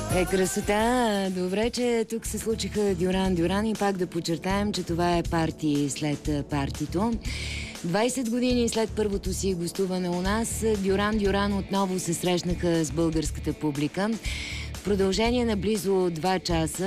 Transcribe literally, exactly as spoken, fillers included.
Е, красота! Добре, че тук се случиха Дюран Дюран и пак да подчертаем, че това е парти след партито. двайсет години след първото си гостуване у нас, Дюран Дюран отново се срещнаха с българската публика. В продължение на близо два часа